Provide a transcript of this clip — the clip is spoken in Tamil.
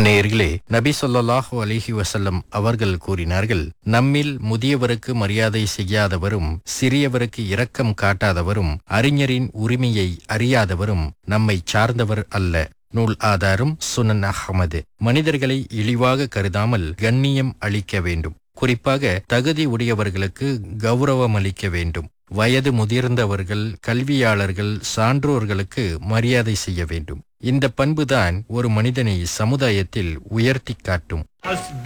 நேயர்களே, நபி ஸல்லல்லாஹு அலைஹி வஸல்லம் அவர்கள் கூறினார்கள், நம்மில் முதியவருக்கு மரியாதை செய்யாதவரும் சிறியவருக்கு இரக்கம் காட்டாதவரும் அறிஞரின் உரிமையை அறியாதவரும் நம்மை சார்ந்தவர் அல்ல. நூல் ஆதாரம் சுனன் அஹ்மது. மனிதர்களை இழிவாக கருதாமல் கண்ணியம் அளிக்க வேண்டும். குறிப்பாக தகுதி உடையவர்களுக்கு கௌரவம் அளிக்க வேண்டும். வயது முதிர்ந்தவர்கள், கல்வியாளர்கள், சான்றோர்களுக்கு மரியாதை செய்ய வேண்டும். இந்த பண்புதான் ஒரு மனிதனை சமுதாயத்தில் உயர்த்தி காட்டும்.